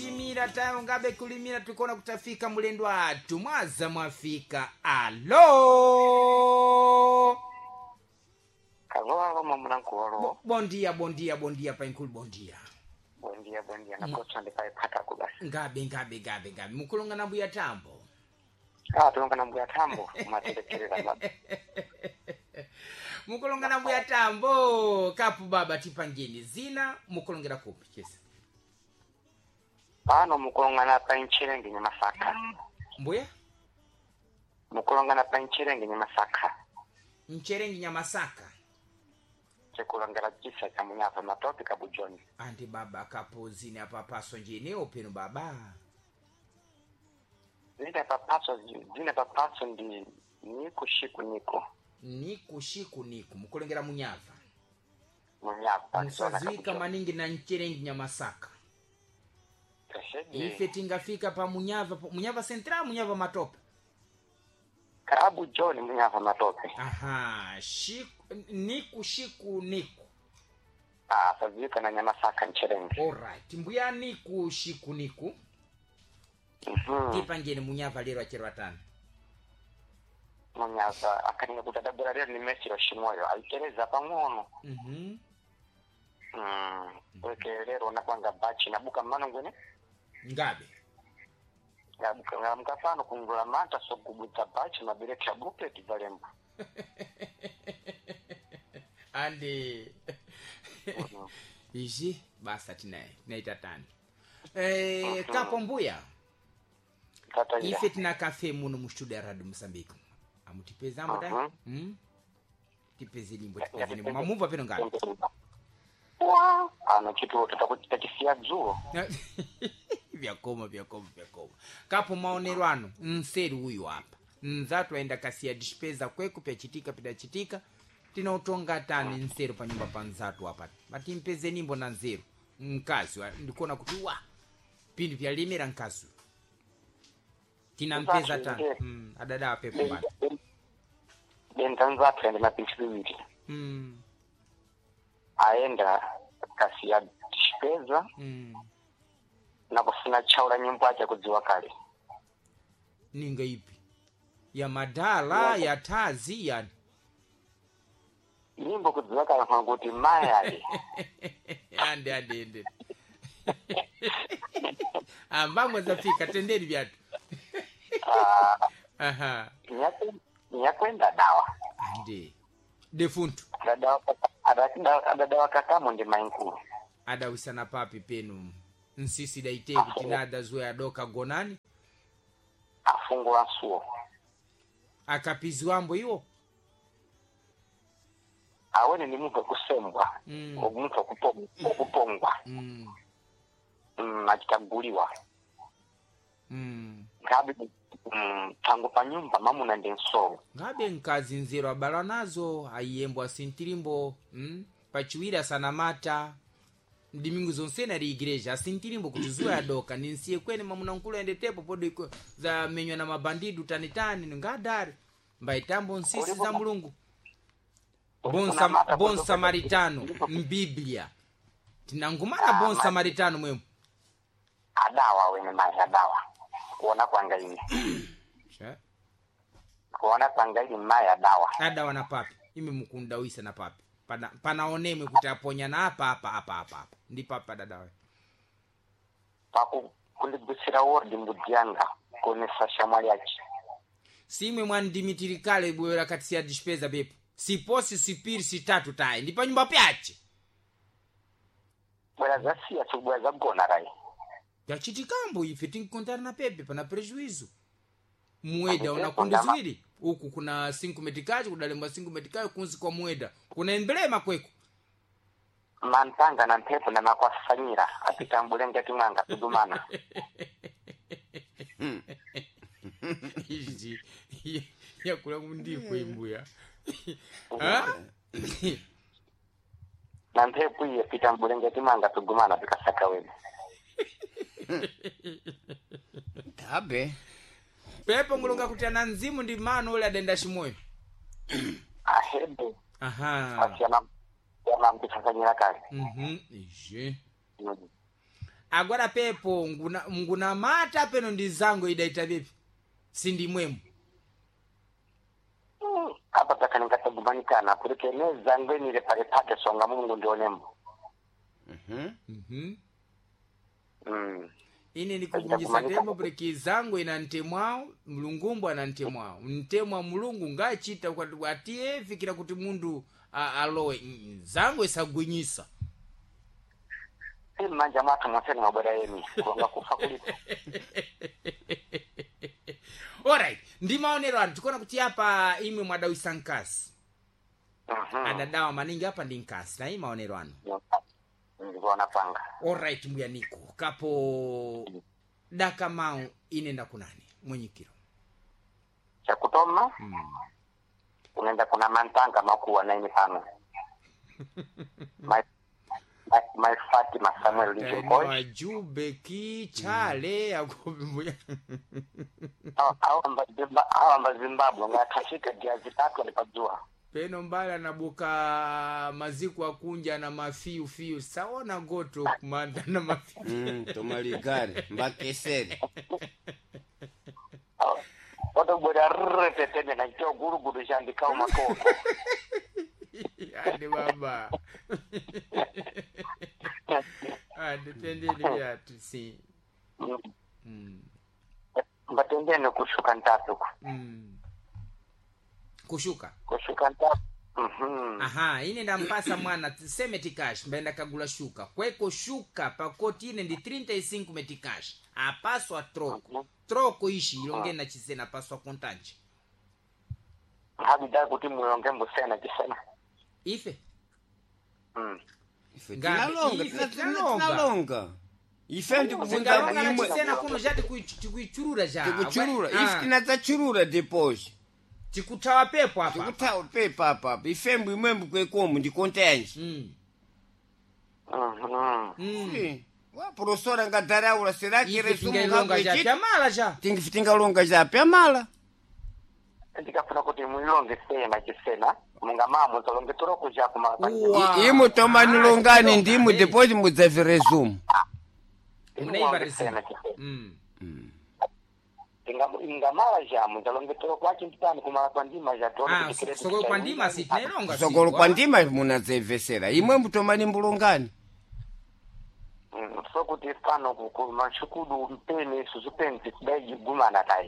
kulimira tayo ngabe kulimira tukona kutafika mulendo atu mwaza mwafika. Alo Kagwa mamunanku walo. Bon dia pa inkulu bon dia. Bon dia na kotsande pa pata kubasi. Ngabe mukulonga na mbuya tambo. Tulonga na mbuya tambo materekerera baba. Mukulonga na mbuya tambo kapu baba tipangeni zina mukulongera kupi chesa. Pano mukulonga na pa nchirenge ni Masaka. Mbuya? Mukulonga na pa nchirenge ni Masaka. Ncherenge nya Masaka. Chekulongera chisa cha Munyafa Matopi Kabujoni. Andi baba kapo zini hapa paso njini openu baba. Zine papaso ndi niku shiku niko. Niku shiku niku mukulongera Munyafa. Munyafa. Musazwika maningi na ncherengi nya Masaka. Kashedi. Ife tingafika pa Munyava Central, Munyava Matope. Kabujoni Munyafa Matopi. Aha, niku. Sazwika na Nyamasaka nchirenge. Alright, mbuya niku shiku niku. Tipangeni Munyava lero achero atano. Munyafa akaninga kutadabura lero ni Messi Shimoyo alitereza pangono. Weke lero nakwanga bachi nabuka mano ngwene. Ngabe. Ngabuka mkafano kungula manta so kubuta bachi mabire chabuke tivalemba. Ande. Ishi basta tinaye naitatani. Kapo mbuya. Ife tina kafe muno mustudio Radio Mozambique. Amutipeza muda? Tipeze limbo mamuva peno ngabe. Ano kitu tutakutikisia zuo. Vyakoma. Kapo maonero ano nseru huyu hapa. Nzatu aenda kasia dispeza kweku pia chitika. Tina utonga tani nseru pa nyumba pa nzatu hapa. Mati mpeze nimbo na nzeru. Nkazi ndikuona kutuwa. Pindu vya limera nkazi. Tina mpeza tani. Adada pepe bana. Benta nzatu ende mapinchi viwili. Aenda kasia dispeza. Na kusina chaula nyumba acha kuziwa kale. Ninga ipi? Ya madala, ya tazi, ya... Nyimbo kuziwa kale kwa nguti maya. Ande. Ambamo zafika, tendeni vyatu. Aha. Nyakwenda dawa. Ande. Defuntu. Ada dawa kakamo ndi mainkuru. Ada usana papi penu. Nsisi daite kutinada zuwa doka gonani. Afungwa suo. Akapizwambo hiyo. Awene ni mtu kusembwa. Mtu kupongwa. Majitaguliwa. Ngabe tangu pa nyumba mamu na ndenso. Ngabe nkazi nzero abala nazo ayembwa sintirimbo. Pachuira sana mata. Ndimingu zonsena ri igreja asintirimbo kutuzua doka ninsiye kwene mamuna nkulu ende tepo podo iko za menywa na mabandidu tanitani ngadari mbaitambo nsisi za mulungu bon samaritano mbiblia tinangumana bon samaritano mwemu adawa wene mai adawa kuona kwanga ini kuona kwanga ini mai adawa na papi ime mukunda wisa na papi panaonemwe kutaponya na hapa ndi papa dadawe paku kuligusira word mbudianga kone sasha mwaliachi simwe mwandimitirikale bwera katisia dispeza bepo siposi sipiri sitatu tae ndi pa nyumba pyache bwera zasia subwa za gona rai yachitikambo ife tinkontana na pepe pana prejuizo mueda unakundizwiri huku kuna 5 metikaji kudalemba 5 metikaji kunzi kwa mueda kuna emblema kweko mantanga na mpepo na makwasanyira apitambulenge tumanga tudumana Iji ya kula mndiko imbuya na mpepo iye pitambulenge tumanga tudumana bikasaka wewe Tabe pepo ngulunga kutana nzimu ndi mano ule adenda shimoyo ahebe aha asiana mpitanganyira kale ije agora pepo nguna mata peno ndi zango idaita vipi sindi mwemu apa pakanikatagumanikana kuti ne zango ni pale pate songa Mungu ndionembo. Ine nikuvunjisa tembo breki zango ina ntemwao mlungumbu ana ntemwao ntemwa mulungu ngachita atie fikira kuti mundu alowe zango isagwinyisa manja matu mwaseni mabwera yemi kuonga kufa kulipo. Alright, ndi maonero anu tikona kuti hapa imwe mwadawisa nkasi adadawa maningi hapa ndi nkasi na hii maonero anu ndikuona panga. Alright mbuyaniko kapo daka mau inenda kunani mwenyikiro chakutoma unaenda kuna mantanga makuwa na ini pano. My Fatima Samuel Legion Boy. Wajube ki chale akobimuya. Awa Zimbabwe ngakashika diazi tatu alipajua. Peno mbala nabuka maziku akunja na mafiu fiu saona goto kumanda na mafiu. Tomaligari mbakeseri. Odo bora rrrr na kyo guru shandika umakoko. Ade baba. Depende ya tusi. Batende no kushuka ntatuku. Kushuka ntatuku. Aha, ine ndampasa mwana tuseme tikash mbenda kagula shuka. Kweko shuka pakoti ine ndi 35 metikash. Apaswa troko. Troko ishi ilongena chisena paswa kontanchi. Habida kuti mulonge mbusena chisena. Ife? Ife tinalonga. Ife ndi kuvunza imwe. Chisena kuno jati kuichurura ja. Tikuchurura. Ife tinatachurura depois. Tikutawa pepo hapa. Tikutawa pepo hapa. Ife mbwimwembu kwekomu ndi kontanchi. Wa professora ngadaraula seraki resumu ngako ichi. Pyamala ja. Tingalonga ja pyamala. Ndikafuna kuti mulonge sena chisena. Munga mamu zalonge turoko ja kumapanja. Imu toma nilongani ndimu depois mudzavire resumu. Unaiva resumu. Inga mala jamu zalonge turoko wachi mpitani kumala kwa ndima ja toro. Sokolo kwa ndima sitinelonga. Sokolo kwa ndima munadzevesera. Imwe mutoma ni mbulongani. Sokuti fano kumashukudu mpeni suzupeni tidaiji gumana tai.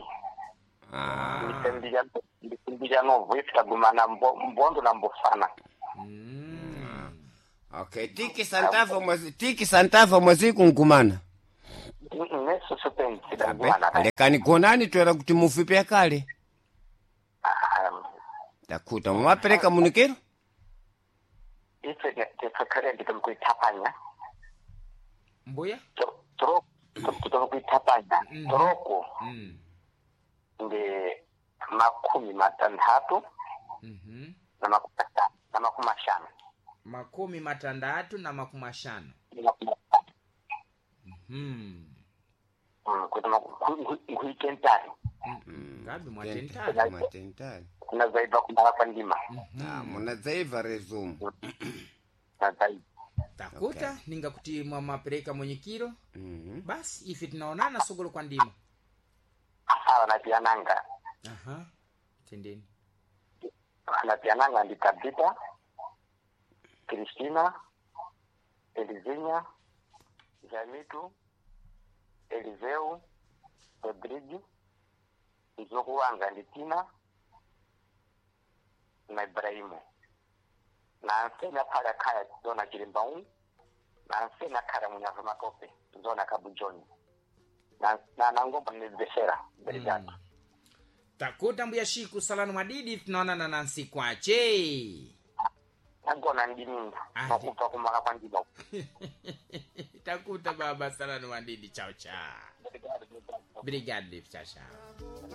Ndipindija novo ifika gumana mbondo na mbofana. Okay, tiki santava mwazi kungumana. Nesu supeni sida gumana tai. Lekani konani tuwera kuti mufipe kale. Takuta mwapereka munikero? Ife tefakare ndikamkuitapanya. Mboya? Kuitapanya. Toroko. Ndi 60 na 50. 60 na 50. Kutama kuitentari. Gabi mwatentari. Kuna zaiba kumala kwa ndima. Muna zaiba resumu. Takuta ninga kuti mwamapereka mwenyekiro. Basi ife tunaonana sogolo kwa ndima. Asawa na piananga. Tendeni. Na piananga ndi Tabita, Kristina, Elizinya, Jamitu, Elizeu, Rodrigo, Nzokuwanga ndi Tina, na Ibrahimu. Na nsena pala kaya zona Kilimbaun, na nsena kaya munyavu matope zona Kabujoni. Na ngomba nilibesera Brigade. Takuta mbuya shiku salanu madidi tunaonana na nsi kwache. Nagona ndininga. Nakupa kumaka kwa ndiba. Takuta baba salanu madidi chao chao. Brigade chao chao.